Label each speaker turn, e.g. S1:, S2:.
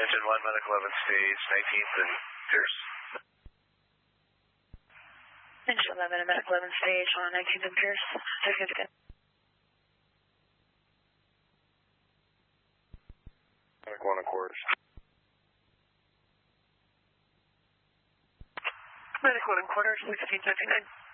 S1: Engine 1, Medic 11, stage 19th and Pierce.
S2: Engine 11 and Medic 11, stage on 19th and Pierce. Significant.
S1: Medic 1 and quarters.
S2: Medic 1 and quarters, 1659.